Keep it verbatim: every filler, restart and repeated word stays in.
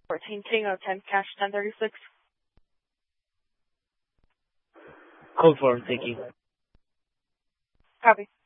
fourteen Tango ten Cash ten thirty-six. Code form, thank you. Copy.